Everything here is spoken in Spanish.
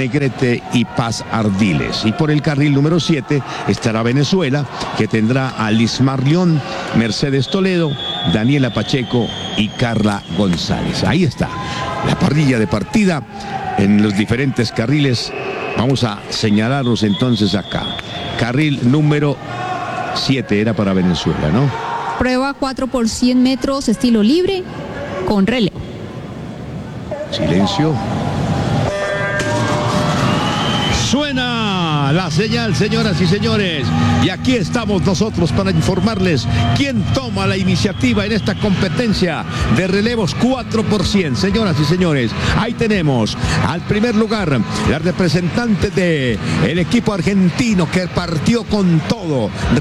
Negrete y Paz Ardiles. Y por el carril número 7 estará Venezuela, que tendrá a Lismar León, Mercedes Toledo, Daniela Pacheco y Carla González. Ahí está la parrilla de partida en los diferentes carriles. Vamos a señalarlos entonces acá. Carril número 7 era para Venezuela, ¿no? Prueba 4 por 100 metros, estilo libre, con relevo. Silencio. Suena la señal, señoras y señores, y aquí estamos nosotros para informarles quién toma la iniciativa en esta competencia de relevos 4 por 100. Señoras y señores, ahí tenemos al primer lugar la representante del equipo argentino que partió con todo.